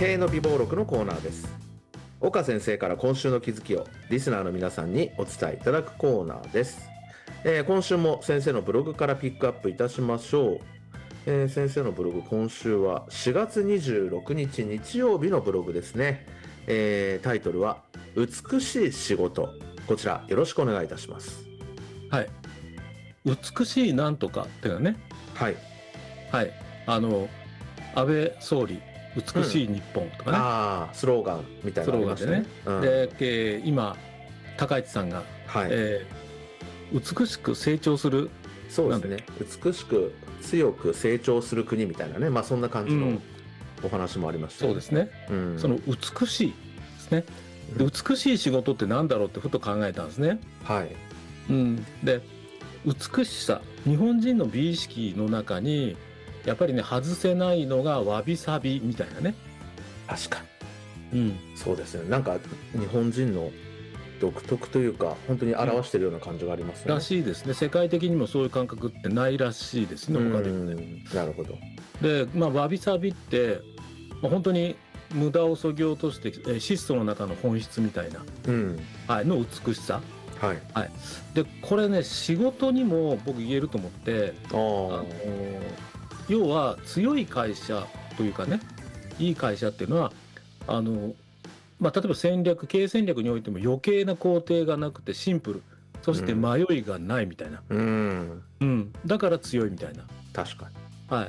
経営の美貌録のコーナーです。岡先生から今週の気づきをリスナーの皆さんにお伝えいただくコーナーです。今週も先生のブログからピックアップいたしましょう。先生のブログ、今週は4月26日日曜日のブログですね。タイトルは美しい仕事。こちらよろしくお願いいたします。 はい。美しいなんとかっていうのはね。 はい。 はい。安倍総理、美しい日本とかね。 ああ、スローガンみたいなのありましたね。 スローガンでね。で、今、高市さんが、 はい。 美しく成長する。 そうですね。美しく強く成長する国みたいなね。まあそんな感じのお話もありましたね。 そうですね。その美しいですね。で、美しい仕事って何だろうってふと考えたんですね。 はい。 で、美しさ、日本人の美意識の中にやっぱりね、外せないのがわびさびみたいなね。 確かに。そうですね。なんか日本人の独特というか本当に表しているような感じがありますね。 らしいですね。世界的にもそういう感覚ってないらしいですね。他でもね。 なるほど。 で、わびさびって、本当に無駄をそぎ落として質素の中の本質みたいな、の美しさ。はい。で、これね、仕事にも僕言えると思って、要は強い会社というかね、いい会社っていうのは、例えば経営戦略においても余計な工程がなくてシンプル、そして迷いがないみたいな。だから強いみたいな。 確かに。 はい。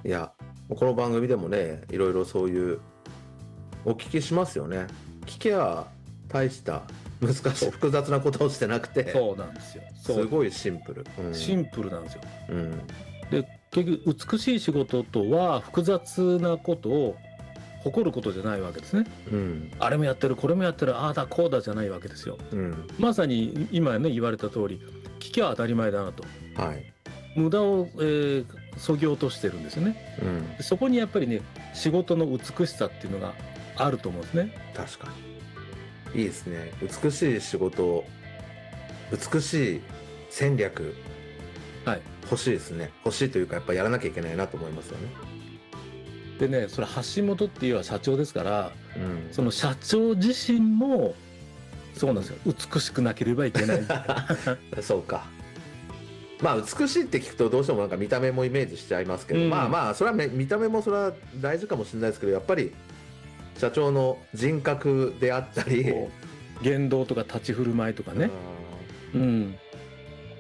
いや、この番組でもね、いろいろそういうお聞きしますよね。聞けば大した難しい複雑なことをしてなくて、 そうなんですよ。 すごいシンプル。 シンプルなんですよ。で、結局美しい仕事とは複雑なことを誇ることじゃないわけですね。あれもやってる、これもやってる、ああだこうだじゃないわけですよ。まさに今ね言われた通り、聞きゃ当たり前だなと。はい。無駄をそぎ落としてるんですよね。そこにやっぱりね、仕事の美しさっていうのがあると思うんですね。 確かに。いいですね。美しい仕事、美しい戦略。はい。欲しいですね。欲しいというか、やっぱやらなきゃいけないなと思いますよね。 でね、それ橋本っていうのは社長ですから、その社長自身もそうなんですよ。美しくなければいけない。 そうか。まあ美しいって聞くとどうしてもなんか見た目もイメージしちゃいますけど、まあそれは見た目もそれは大事かもしれないですけど、やっぱり社長の人格であったり、 言動とか立ち振る舞いとかね。